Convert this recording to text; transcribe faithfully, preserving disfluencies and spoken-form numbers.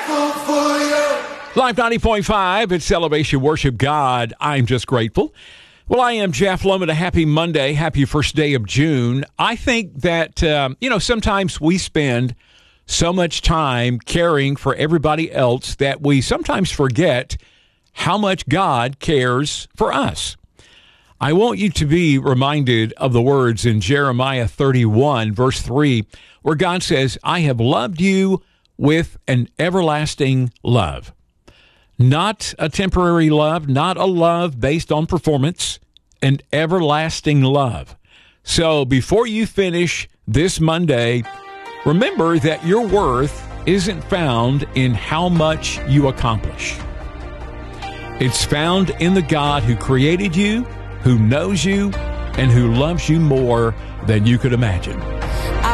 Live ninety point five, it's Elevation Worship God. I'm just grateful. Well, I am Jeff Lohman. A happy Monday, happy first day of June. I think that, um, you know, sometimes we spend so much time caring for everybody else that we sometimes forget how much God cares for us. I want you to be reminded of the words in Jeremiah thirty-one, verse three, where God says, I have loved you with an everlasting love. Not a temporary love, not a love based on performance, an everlasting love. So before you finish this Monday, remember that your worth isn't found in how much you accomplish. It's found in the God who created you, who knows you, and who loves you more than you could imagine.